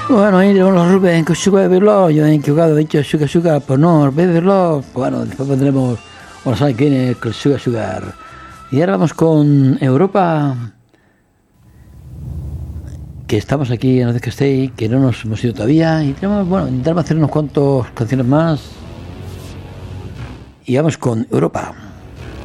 Bueno, ahí tenemos los Rubén, que sugar verlo, yo he equivocado, he dicho sugar, pues no, beberlo, bueno, después pondremos, bueno, sabe quién es el sugar. Y ahora vamos con Europa, que estamos aquí en la que estéis, que no nos hemos ido todavía, y tenemos, bueno, intentamos hacer unos cuantos canciones más, y vamos con Europa.